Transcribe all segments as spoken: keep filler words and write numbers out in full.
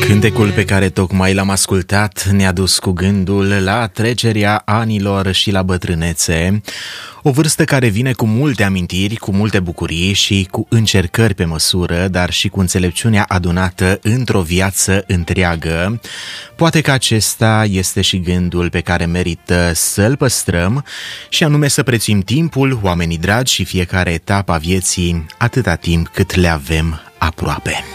Cântecul pe care tocmai l-am ascultat ne-a dus cu gândul la trecerea anilor și la bătrânețe, o vârstă care vine cu multe amintiri, cu multe bucurii și cu încercări pe măsură, dar și cu înțelepciunea adunată într-o viață întreagă. Poate că acesta este și gândul pe care merită să-l păstrăm, și anume să prețuim timpul, oamenii dragi și fiecare etapă a vieții, atâta timp cât le avem aproape.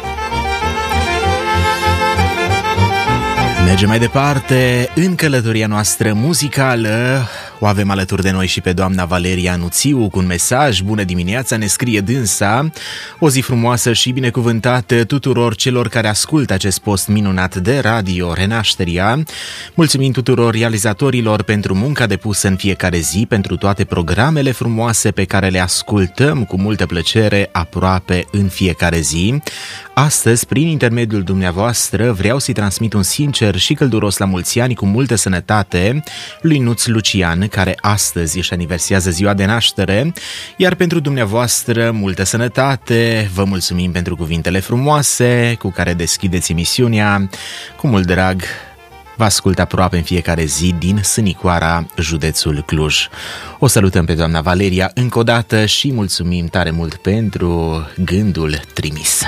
Mergem mai departe în călătoria noastră muzicală. O avem alături de noi și pe doamna Valeria Nuțiu cu un mesaj. Bună dimineața, ne scrie dânsa. O zi frumoasă și binecuvântată tuturor celor care ascultă acest post minunat de radio Renașteria. Mulțumim tuturor realizatorilor pentru munca depusă în fiecare zi, pentru toate programele frumoase pe care le ascultăm cu multă plăcere aproape în fiecare zi. Astăzi, prin intermediul dumneavoastră, vreau să-i transmit un sincer și călduros la mulți ani cu multă sănătate lui Nuț Lucian, care astăzi își aniversează ziua de naștere, iar pentru dumneavoastră multă sănătate. Vă mulțumim pentru cuvintele frumoase cu care deschideți emisiunea. Cu mult drag vă ascult aproape în fiecare zi din Sânicoara, județul Cluj. O salutăm pe doamna Valeria încă o dată și mulțumim tare mult pentru gândul trimis.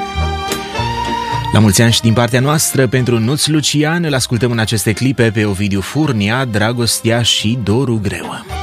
La mulți ani și din partea noastră pentru Nuț Lucian, îl ascultăm în aceste clipe pe Ovidiu Furnea, Dragostea și Dorul Greu.